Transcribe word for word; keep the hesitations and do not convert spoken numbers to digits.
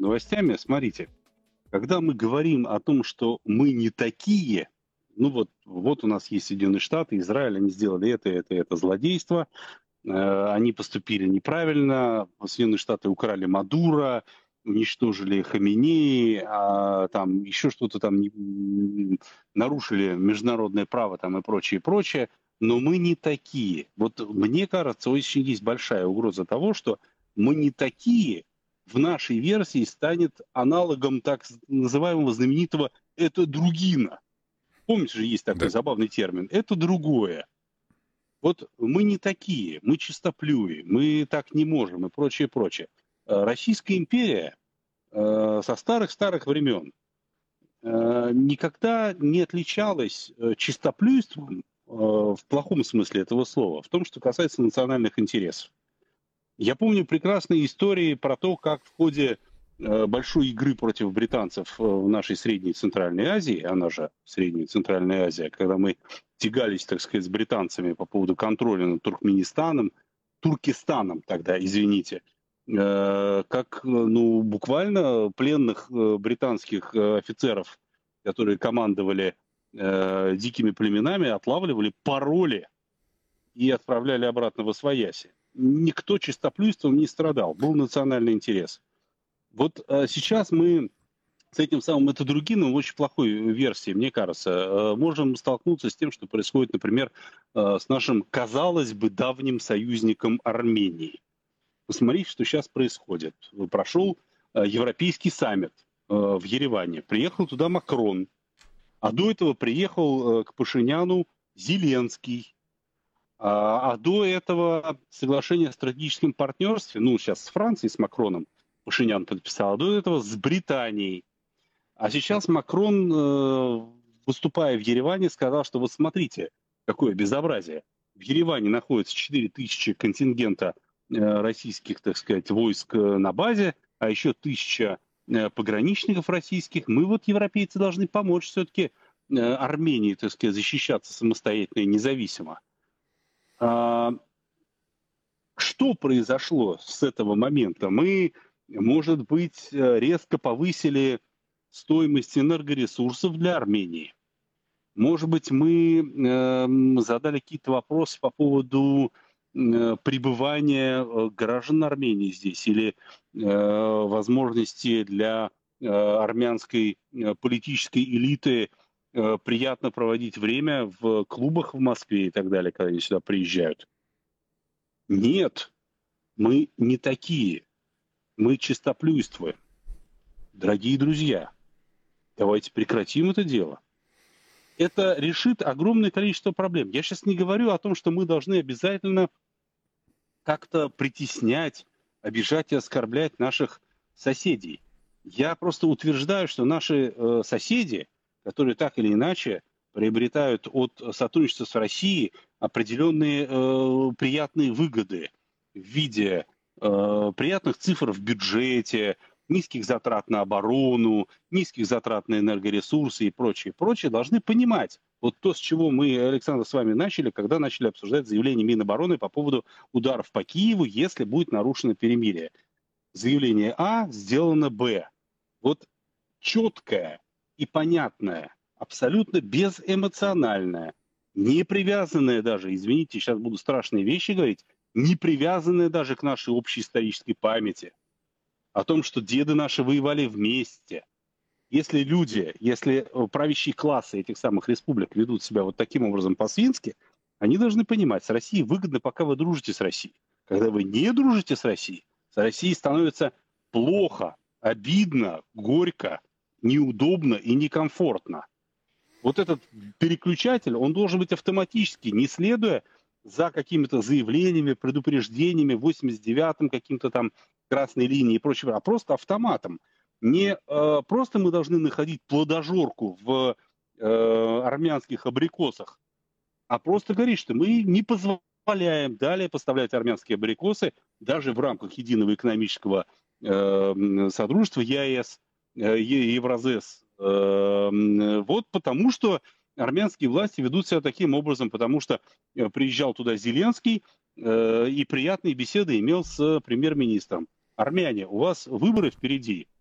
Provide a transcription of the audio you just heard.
новостями. Смотрите, когда мы говорим о том, что мы не такие, ну вот, вот у нас есть Соединенные Штаты, Израиль, они сделали это, это, это злодейство, э, они поступили неправильно, Соединенные Штаты украли Мадуро, уничтожили Хаминеи, а там еще что-то там не- м, нарушили международное право там и прочее, прочее. Но мы не такие. Вот мне кажется, очень есть большая угроза того, что мы не такие в нашей версии станет аналогом так называемого знаменитого «это другина». Помните же, есть такой Да. забавный термин «это другое». Вот мы не такие, мы чистоплюи, мы так не можем и прочее, прочее. Э, Российская империя э, со старых-старых времен э, никогда не отличалась э, чистоплюйством э, в плохом смысле этого слова, в том, что касается национальных интересов. Я помню прекрасные истории про то, как в ходе э, большой игры против британцев э, в нашей Средней и Центральной Азии, она же Средняя и Центральная Азия, когда мы тягались, так сказать, с британцами по поводу контроля над Туркменистаном, Туркестаном тогда, извините, э, как, э, ну, буквально пленных э, британских э, офицеров, которые командовали э, дикими племенами, отлавливали, пароли и отправляли обратно в Освояси. Никто чистоплюйством не страдал, был национальный интерес. Вот э, сейчас мы с этим самым это другим, в очень плохой версии, мне кажется, э, можем столкнуться с тем, что происходит, например, э, с нашим, казалось бы, давним союзником Арменией. Посмотрите, что сейчас происходит. Прошел э, Европейский саммит э, в Ереване. Приехал туда Макрон, а до этого приехал э, к Пашиняну Зеленский. А, а до этого соглашение о стратегическом партнерстве, ну, сейчас с Францией, с Макроном Пашинян подписал, а до этого с Британией. А сейчас Макрон, э, выступая в Ереване, сказал, что вот смотрите, какое безобразие. В Ереване находится четыре тысячи контингента э, российских, так сказать, войск э, на базе, а еще тысяча э, пограничников российских. Мы вот, европейцы, должны помочь все-таки э, Армении, так сказать, защищаться самостоятельно и независимо. А, что произошло с этого момента? Мы, может быть, э, резко повысили стоимость энергоресурсов для Армении. Может быть, мы эм, задали какие-то вопросы по поводу э, пребывания э, граждан Армении здесь или э, возможности для э, армянской э, политической элиты э, приятно проводить время в клубах в Москве и так далее, когда они сюда приезжают. Нет, мы не такие. Мы чистоплюйствы. Дорогие друзья, давайте прекратим это дело. Это решит огромное количество проблем. Я сейчас не говорю о том, что мы должны обязательно как-то притеснять, обижать и оскорблять наших соседей. Я просто утверждаю, что наши э, соседи, которые так или иначе приобретают от сотрудничества с Россией определенные э, приятные выгоды в виде э, приятных цифр в бюджете, низких затрат на оборону, низких затрат на энергоресурсы и прочее, прочее, должны понимать. Вот то, с чего мы, Александр, с вами начали, когда начали обсуждать заявление Минобороны по поводу ударов по Киеву, если будет нарушено перемирие. Заявление А сделано Б. Вот четкое и понятное, абсолютно безэмоциональное, не привязанное даже, извините, сейчас буду страшные вещи говорить, не привязанное даже к нашей общей исторической памяти, о том, что деды наши воевали вместе. Если люди, если правящие классы этих самых республик ведут себя вот таким образом по-свински, они должны понимать, с Россией выгодно, пока вы дружите с Россией. Когда вы не дружите с Россией, с Россией становится плохо, обидно, горько, неудобно и некомфортно. Вот этот переключатель, он должен быть автоматически, не следуя за какими-то заявлениями, предупреждениями, восемьдесят девятым каким-то там красной линии и прочего, а просто автоматом. Не э, просто мы должны находить плодожорку в э, армянских абрикосах, а просто говорить, что мы не позволяем далее поставлять армянские абрикосы даже в рамках единого экономического э, содружества ЕАЭС, э, Евразес. Э, вот потому что армянские власти ведут себя таким образом, потому что э, приезжал туда Зеленский э, и приятные беседы имел с премьер-министром. Армяне, у вас выборы впереди.